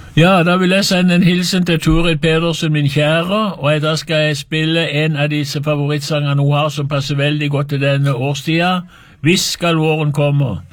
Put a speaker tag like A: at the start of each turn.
A: Ja, da vil jeg sende en hilsen til Turid Pedersen, min kjære, og da skal jeg spille en av disse favorittsangene hun har som passer veldig godt til denne årstida. Hvis skal våren komme.